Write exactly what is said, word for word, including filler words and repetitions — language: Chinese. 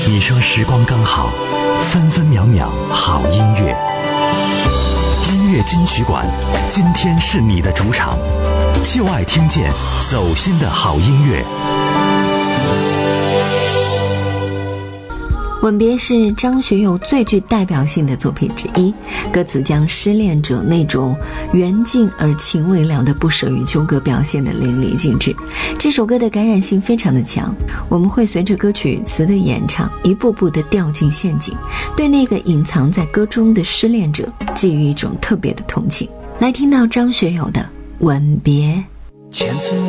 你说时光刚好，分分秒秒好音乐。音乐金曲馆，今天是你的主场，就爱听见走心的好音乐。 吻别是张学友最具代表性的作品之一，歌词将失恋者那种缘尽而情未了的不舍与纠葛表现得淋漓尽致。这首歌的感染性非常的强，我们会随着歌曲词的演唱一步步地掉进陷阱，对那个隐藏在歌中的失恋者寄予一种特别的同情。来听到张学友的吻别。 千次